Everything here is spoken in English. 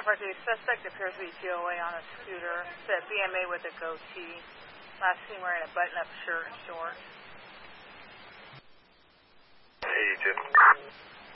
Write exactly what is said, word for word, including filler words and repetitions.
Park, the suspect appears to be P O A on a scooter. Said B M A with a goatee. Last seen wearing a button-up shirt and shorts. Hey, Jim.